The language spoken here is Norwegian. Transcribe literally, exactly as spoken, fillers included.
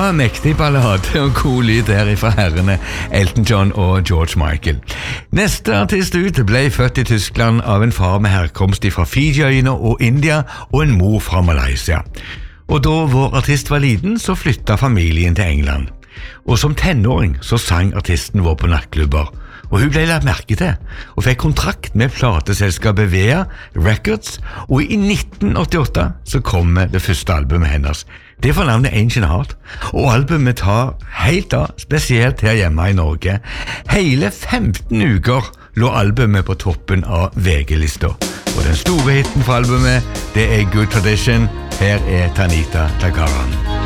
var mektig ballade og god lyd der fra herrene Elton John og George Michael. Neste artist ut ble født i Tyskland av en far med herkomst fra Fiji-øyene og India og en mor fra Malaysia. Og da vår artist var liten, så flyttet familien til England. Og som tenåring så sang artisten vår på nattklubber, og hun ble lagt merke til, og fikk kontrakt med plateselskapet Vea Records, og i nitten åttiåtte så kom det første albumet hennes. Det får navnet Ancient Heart, og albumet tar helt av, spesielt her hjemme i Norge. Hele femten uker lå albumet på toppen av V G-lista. Og den store hitten fra albumet, det er Good Tradition. Her er Tanita Takaram.